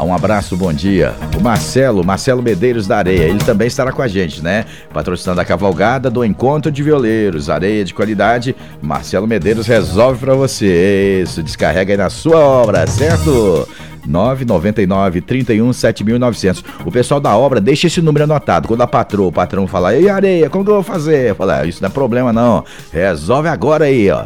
Um abraço, bom dia. O Marcelo Medeiros da Areia, ele também estará com a gente, né? Patrocinando a cavalgada do Encontro de Violeiros, areia de qualidade. Marcelo Medeiros resolve pra você. Isso, descarrega aí na sua obra, certo? 999-31-7900. O pessoal da obra deixa esse número anotado. Quando o patrão falar, e areia, como que eu vou fazer? Eu falo, isso não é problema não. Resolve agora aí, ó.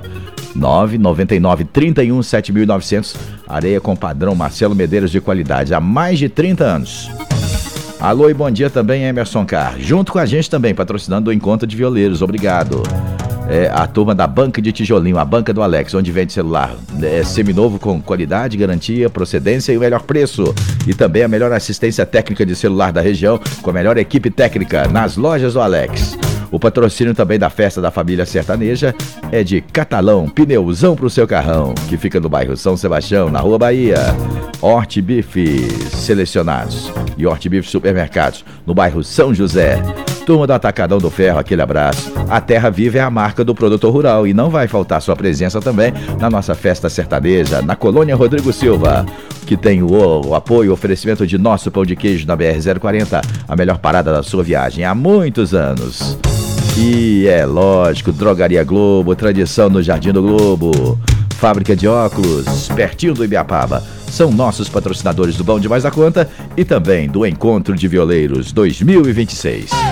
999-31-7900. Areia com padrão Marcelo Medeiros de qualidade há mais de 30 anos. Alô e bom dia também, Emerson Carr. Junto com a gente também, patrocinando o Encontro de Violeiros. Obrigado. A turma da Banca de Tijolinho, a banca do Alex, onde vende celular seminovo com qualidade, garantia, procedência e o melhor preço. E também a melhor assistência técnica de celular da região, com a melhor equipe técnica nas lojas do Alex. O patrocínio também da festa da família sertaneja é de Catalão, pneuzão pro seu carrão, que fica no bairro São Sebastião, na Rua Bahia. Hortibifes selecionados e Hortibifes supermercados, no bairro São José. Turma do Atacadão do Ferro, aquele abraço. A Terra Viva é a marca do produtor rural e não vai faltar sua presença também na nossa festa sertaneja, na Colônia Rodrigo Silva, que tem o apoio e oferecimento de nosso pão de queijo na BR-040, a melhor parada da sua viagem há muitos anos. E é lógico, Drogaria Globo, tradição no Jardim do Globo. Fábrica de óculos, pertinho do Ibiapaba. São nossos patrocinadores do Bom Demais da Conta e também do Encontro de Violeiros 2026.